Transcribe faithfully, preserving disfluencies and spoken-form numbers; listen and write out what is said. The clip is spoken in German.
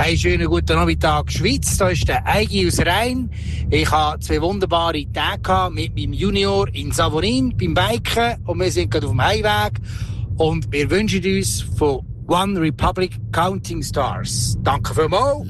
Hey, schönen guten Nachmittag, Schweiz. Da ist der Eigi aus Rhein. Ich habe zwei wunderbare Tage mit meinem Junior in Savonin beim Biken und wir sind gerade auf dem Heimweg. Und wir wünschen uns von One Republic Counting Stars. Danke vielmals.